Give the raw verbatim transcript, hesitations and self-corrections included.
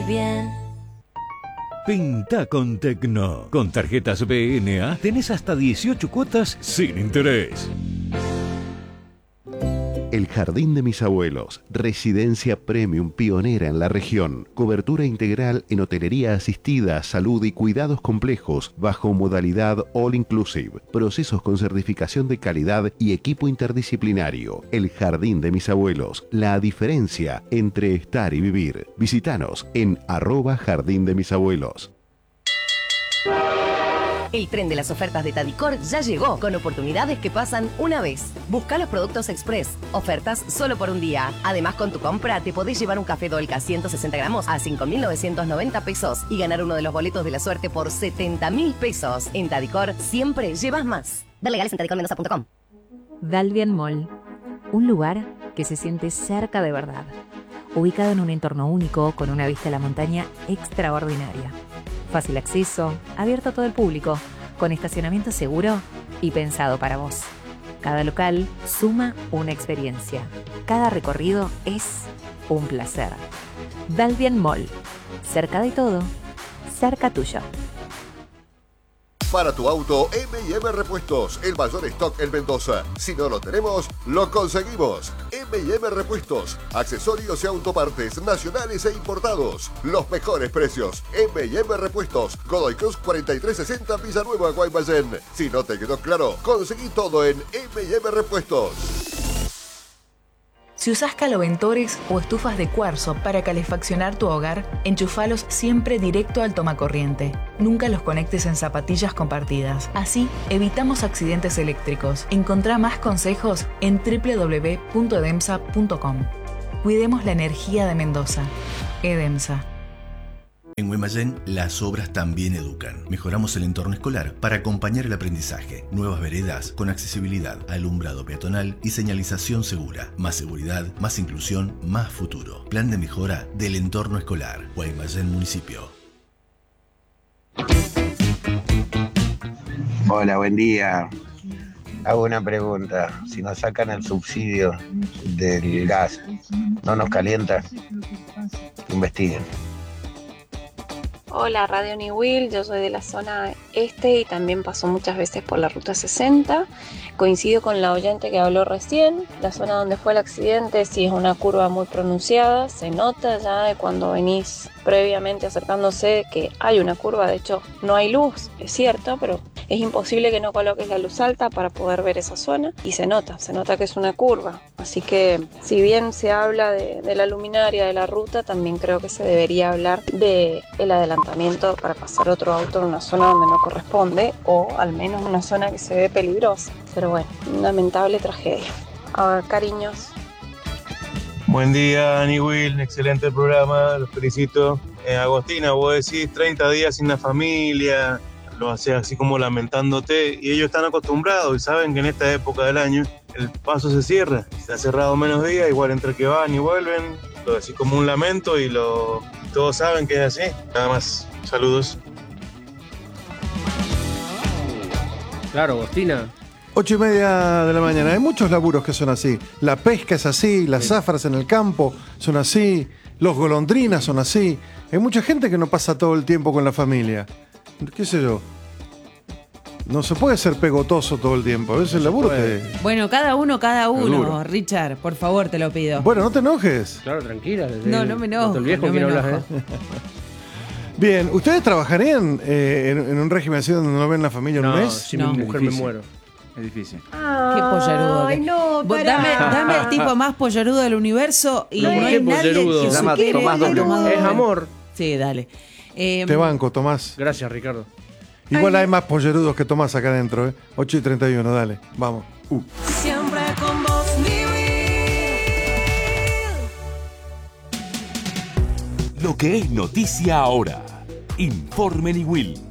bien. Pinta con Tecno. Con tarjetas B N A tenés hasta dieciocho cuotas sin interés. El Jardín de mis abuelos, residencia premium pionera en la región, cobertura integral en hotelería asistida, salud y cuidados complejos bajo modalidad all inclusive, procesos con certificación de calidad y equipo interdisciplinario. El Jardín de mis abuelos, la diferencia entre estar y vivir. Visítanos en arroba Jardín de mis abuelos. El tren de las ofertas de Tadicor ya llegó, con oportunidades que pasan una vez. Busca los productos express, ofertas solo por un día. Además, con tu compra te podés llevar un café Dolca ciento sesenta gramos a cinco mil novecientos noventa pesos y ganar uno de los boletos de la suerte por setenta mil pesos. En Tadicor siempre llevas más. Ver legales en tadicor mendoza punto com. Dalvian Mall, un lugar que se siente cerca de verdad, ubicado en un entorno único con una vista a la montaña extraordinaria. Fácil acceso, abierto a todo el público, con estacionamiento seguro y pensado para vos. Cada local suma una experiencia. Cada recorrido es un placer. Dalvian Mall, cerca de todo, cerca tuyo. Para tu auto, eme y eme Repuestos, el mayor stock en Mendoza. Si no lo tenemos, lo conseguimos. eme y eme Repuestos, accesorios y autopartes nacionales e importados. Los mejores precios. eme y eme Repuestos, Godoy Cruz cuarenta y tres sesenta, Villanueva, Guaymallén. Si no te quedó claro, conseguí todo en eme y eme Repuestos. Si usás caloventores o estufas de cuarzo para calefaccionar tu hogar, enchufalos siempre directo al tomacorriente. Nunca los conectes en zapatillas compartidas. Así, evitamos accidentes eléctricos. Encontrá más consejos en doble u doble u doble u punto edemsa punto com. Cuidemos la energía de Mendoza. Edemsa. En Guaymallén, las obras también educan. Mejoramos el entorno escolar para acompañar el aprendizaje. Nuevas veredas con accesibilidad, alumbrado peatonal y señalización segura. Más seguridad, más inclusión, más futuro. Plan de mejora del entorno escolar. Guaymallén Municipio. Hola, buen día. Hago una pregunta. Si nos sacan el subsidio del gas, ¿no nos calienta? Investiguen. Hola, Radio Niwil, yo soy de la zona este y también paso muchas veces por la ruta sesenta. Coincido con la oyente que habló recién. La zona donde fue el accidente sí es una curva muy pronunciada, se nota ya de cuando venís previamente acercándose que hay una curva. De hecho no hay luz, es cierto, pero es imposible que no coloques la luz alta para poder ver esa zona y se nota, se nota que es una curva. Así que si bien se habla de, de la luminaria de la ruta, también creo que se debería hablar del adelantamiento para pasar otro auto en una zona donde no corresponde, o al menos una zona que se ve peligrosa. Pero bueno, lamentable tragedia. Ah, cariños. Buen día, Ani Will, excelente programa, los felicito. Eh, Agostina, vos decís treinta días sin la familia, lo haces así como lamentándote, y ellos están acostumbrados y saben que en esta época del año el paso se cierra, se ha cerrado menos días, igual entre que van y vuelven, lo decís como un lamento y lo todos saben que es así. Nada más, saludos. Claro, Agostina. Ocho y media de la mañana. Hay muchos laburos que son así. La pesca es así, las sí. zafras en el campo son así, los golondrinas son así. Hay mucha gente que no pasa todo el tiempo con la familia. ¿Qué sé yo? No se puede ser pegotoso todo el tiempo. A veces el laburo te... Bueno, cada uno, cada uno, Richard. Por favor, te lo pido. Bueno, no te enojes. Claro, tranquila. No, no me enojo. El viejo no quiere me hablar, enojo. ¿eh? Bien, ¿ustedes trabajarían eh, en, en un régimen así donde no ven la familia no, un mes? Si no. mi mujer me muero. Es difícil. Qué pollerudo. Ay, no, Vos dame, dame el tipo más pollerudo del universo y No, no, no hay es nadie pollerudo. que Se llama supiere Tomás el Doble. Es amor. Sí, dale. Eh, Te banco, Tomás. Gracias, Ricardo. Igual hay más pollerudos que Tomás acá adentro, ¿eh? ocho y treinta y uno, dale, vamos. Uh. Siempre con vos, Lo que es noticia ahora. Informe Niwil.